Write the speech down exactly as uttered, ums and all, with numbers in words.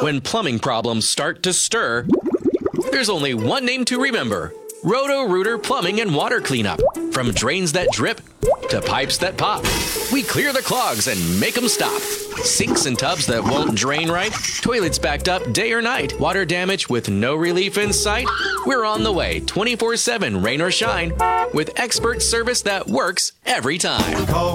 When plumbing problems start to stir, there's only one name to remember: Roto-Rooter Plumbing and Water Cleanup. From drains that drip to pipes that pop, we clear the clogs and make them stop. Sinks and tubs that won't drain right, toilets backed up day or night, water damage with no relief in sight. We're on the way twenty-four seven, rain or shine, with expert service that works every time. Call